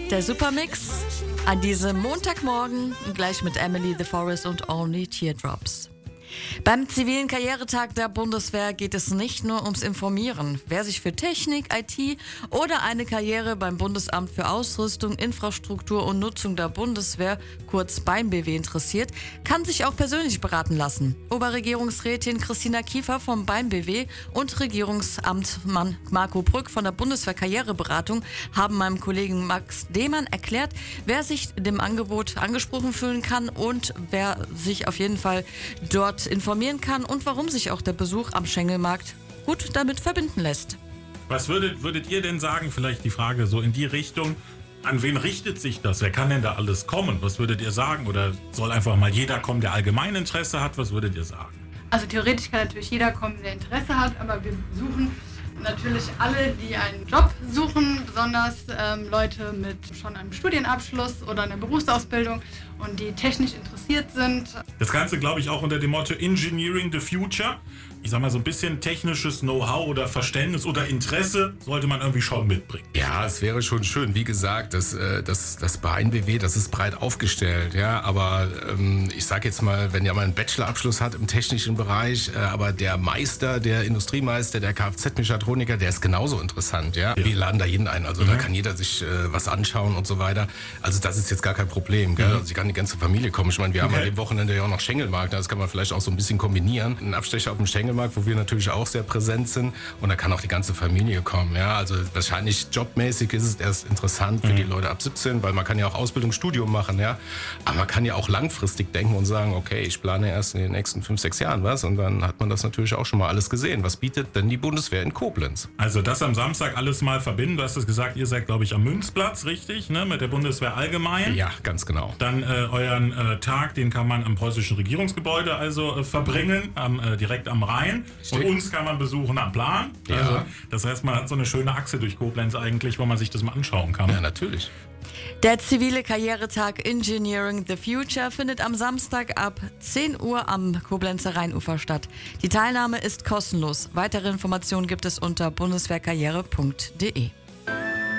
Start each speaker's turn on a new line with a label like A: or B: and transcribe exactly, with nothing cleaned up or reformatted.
A: Der Supermix an diesem Montagmorgen gleich mit Emily the Forest und Only Teardrops. Beim zivilen Karrieretag der Bundeswehr geht es nicht nur ums Informieren. Wer sich für Technik, I T oder eine Karriere beim Bundesamt für Ausrüstung, Infrastruktur und Nutzung der Bundeswehr, kurz beim B W, interessiert, kann sich auch persönlich beraten lassen. Oberregierungsrätin Christina Kiefer vom beim B W und Regierungsamtmann Marco Brück von der Bundeswehr Karriereberatung haben meinem Kollegen Max Demann erklärt, wer sich dem Angebot angesprochen fühlen kann und wer sich auf jeden Fall dort informieren kann und warum sich auch der Besuch am Schengelmarkt gut damit verbinden lässt.
B: Was würdet, würdet ihr denn sagen, vielleicht die Frage so in die Richtung, an wen richtet sich das? Wer kann denn da alles kommen? Was würdet ihr sagen? Oder soll einfach mal jeder kommen, der allgemein Interesse hat? Was würdet ihr sagen?
C: Also theoretisch kann natürlich jeder kommen, der Interesse hat, aber wir suchen natürlich alle, die einen Job suchen, besonders ähm, Leute mit schon einem Studienabschluss oder einer Berufsausbildung und die technisch interessiert sind.
B: Das Ganze, glaube ich, auch unter dem Motto Engineering the Future. Ich sag mal, so ein bisschen technisches Know-how oder Verständnis oder Interesse sollte man irgendwie schon mitbringen.
D: Ja, es wäre schon schön. Wie gesagt, das, das, das beim B W, das ist breit aufgestellt. Ja, aber ähm, ich sag jetzt mal, wenn ja mal einen Bachelorabschluss hat im technischen Bereich, äh, aber der Meister, der Industriemeister, der Kfz-Mechatroniker, der ist genauso interessant. Ja? ja. Wir laden da jeden ein. Also mhm. da kann jeder sich äh, was anschauen und so weiter. Also das ist jetzt gar kein Problem. Gell? Mhm. Also die kann die ganze Familie kommen. Ich meine, wir okay. haben an dem Wochenende ja auch noch Schengelmarkt. Das kann man vielleicht auch so ein bisschen kombinieren. Ein Abstecher auf dem Schengelmarkt, wo wir natürlich auch sehr präsent sind. Und da kann auch die ganze Familie kommen. Ja? Also wahrscheinlich jobmäßig ist es erst interessant für mhm. die Leute ab siebzehn, weil man kann ja auch Ausbildung, Studium machen. Ja? Aber man kann ja auch langfristig denken und sagen, okay, ich plane erst in den nächsten fünf, sechs Jahren was. Und dann hat man das natürlich auch schon mal alles gesehen. Was bietet denn die Bundeswehr in Koblenz?
B: Also das am Samstag alles mal verbinden. Du hast es gesagt, ihr seid, glaube ich, am Münzplatz, richtig? Ne? Mit der Bundeswehr allgemein.
D: Ja, ganz genau.
B: Dann äh, euren äh, Tag, den kann man am preußischen Regierungsgebäude also äh, verbringen, am, äh, direkt am Rhein. Und uns kann man besuchen am Plan.
D: Ja.
B: Also, das heißt, man hat so eine schöne Achse durch Koblenz eigentlich, wo man sich das mal anschauen kann.
D: Ja, natürlich.
A: Der zivile Karrieretag Engineering the Future findet am Samstag ab zehn Uhr am Koblenzer Rheinufer statt. Die Teilnahme ist kostenlos. Weitere Informationen gibt es unter bundeswehrkarriere punkt de.